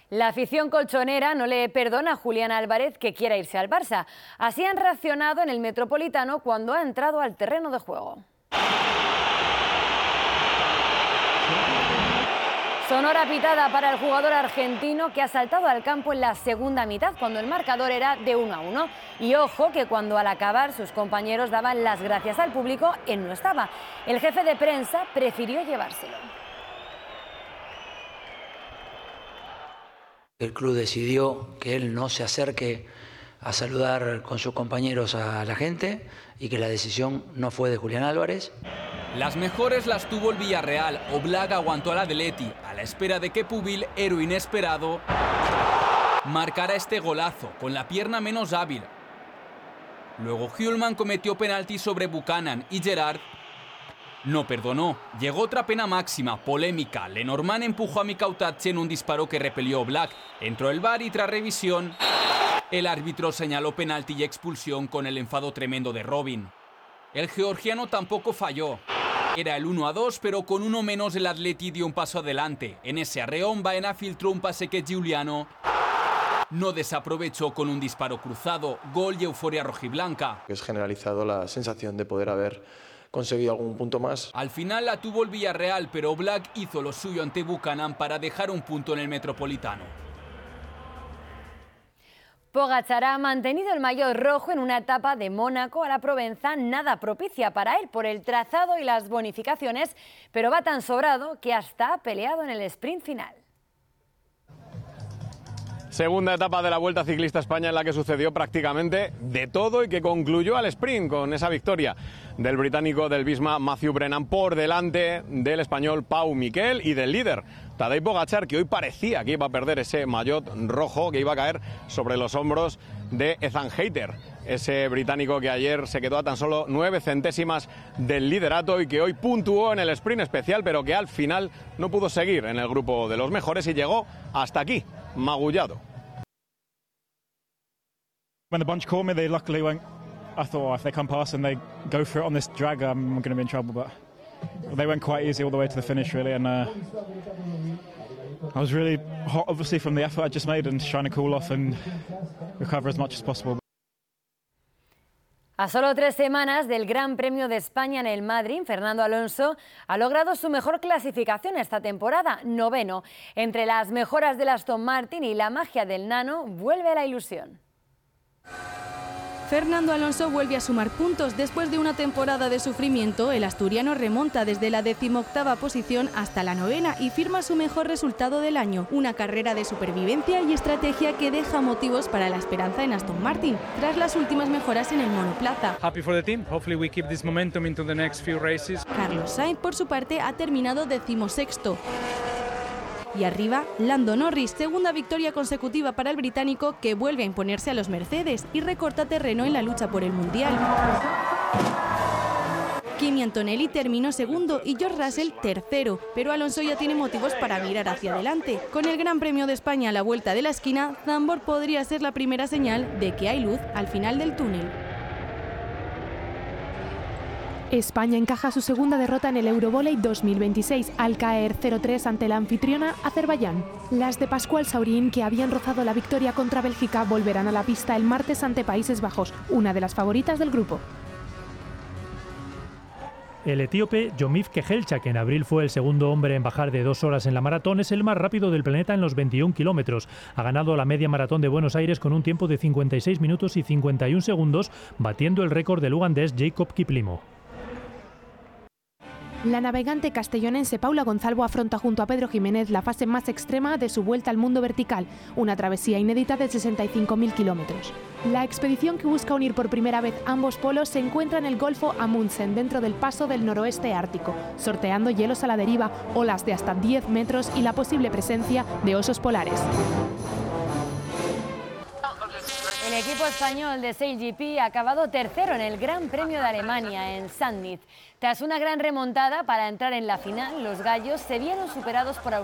La afición colchonera no le perdona a Julián Álvarez que quiera irse al Barça. Así han reaccionado en el Metropolitano cuando ha entrado al terreno de juego. Sonora pitada para el jugador argentino que ha saltado al campo en la segunda mitad cuando el marcador era de 1-1. Y ojo que cuando al acabar sus compañeros daban las gracias al público, él no estaba. El jefe de prensa prefirió llevárselo. El club decidió que él no se acerque a saludar con sus compañeros a la gente y que la decisión no fue de Julián Álvarez. Las mejores las tuvo el Villarreal. Oblak aguantó al Atleti a la espera de que Pubil, héroe inesperado, marcara este golazo con la pierna menos hábil. Luego Hjulmand cometió penalti sobre Buchanan y Gerrard no perdonó. Llegó otra pena máxima, polémica. Lenormand empujó a Mikau Tatche en un disparo que repelió Oblak. Entró el VAR y tras revisión, el árbitro señaló penalti y expulsión con el enfado tremendo de Robin. El georgiano tampoco falló. Era el 1-2, pero con uno menos el Atleti dio un paso adelante. En ese arreón, Baena filtró un pase que Giuliano no desaprovechó con un disparo cruzado. Gol y euforia rojiblanca. Es generalizado la sensación de poder haber conseguido algún punto más. Al final la tuvo el Villarreal, pero Oblak hizo lo suyo ante Buchanan para dejar un punto en el Metropolitano. Pogačar ha mantenido el maillot rojo en una etapa de Mónaco a la Provenza nada propicia para él por el trazado y las bonificaciones, pero va tan sobrado que hasta ha peleado en el sprint final. Segunda etapa de la Vuelta Ciclista España en la que sucedió prácticamente de todo y que concluyó al sprint con esa victoria del británico del Visma Matthew Brennan por delante del español Pau Miquel y del líder Tadej Pogačar, que hoy parecía que iba a perder ese maillot rojo que iba a caer sobre los hombros de Ethan Hayter, ese británico que ayer se quedó a tan solo 9 centésimas del liderato y que hoy puntuó en el sprint especial, pero que al final no pudo seguir en el grupo de los mejores y llegó hasta aquí, magullado. When the bunch caught me, they luckily went. I thought, if they come past and they go for it on this drag, I'm going to be in trouble. But they went quite easy all the way to the finish, really. And I was really hot, obviously, from the effort I just made and trying to cool off and recover as much as possible. A solo 3 semanas del Gran Premio de España en el Madrid, Fernando Alonso ha logrado su mejor clasificación esta temporada, 9º. Entre las mejoras del Aston Martin y la magia del Nano, vuelve la ilusión. Fernando Alonso vuelve a sumar puntos. Después de una temporada de sufrimiento, el asturiano remonta desde la 18ª posición hasta la 9ª y firma su mejor resultado del año. Una carrera de supervivencia y estrategia que deja motivos para la esperanza en Aston Martin, tras las últimas mejoras en el monoplaza. Happy for the team. Hopefully we keep this momentum into the next few races. Carlos Sainz, por su parte, ha terminado 16º. Y arriba, Lando Norris, segunda victoria consecutiva para el británico que vuelve a imponerse a los Mercedes y recorta terreno en la lucha por el Mundial. Kimi Antonelli terminó segundo y George Russell tercero, pero Alonso ya tiene motivos para mirar hacia adelante. Con el Gran Premio de España a la vuelta de la esquina, Zandvoort podría ser la primera señal de que hay luz al final del túnel. España encaja su segunda derrota en el Eurovoley 2026 al caer 0-3 ante la anfitriona Azerbaiyán. Las de Pascual Saurín, que habían rozado la victoria contra Bélgica, volverán a la pista el martes ante Países Bajos, una de las favoritas del grupo. El etíope Yomif Kejelcha, que en abril fue el segundo hombre en bajar de 2 horas en la maratón, es el más rápido del planeta en los 21 kilómetros. Ha ganado la media maratón de Buenos Aires con un tiempo de 56 minutos y 51 segundos, batiendo el récord del ugandés Jacob Kiplimo. La navegante castellonense Paula Gonzalvo afronta junto a Pedro Jiménez la fase más extrema de su vuelta al mundo vertical, una travesía inédita de 65.000 kilómetros. La expedición que busca unir por primera vez ambos polos se encuentra en el Golfo Amundsen, dentro del paso del noroeste ártico, sorteando hielos a la deriva, olas de hasta 10 metros y la posible presencia de osos polares. El equipo español de SailGP ha acabado tercero en el Gran Premio de Alemania en Sandnitz. Tras una gran remontada para entrar en la final, los gallos se vieron superados por Australia.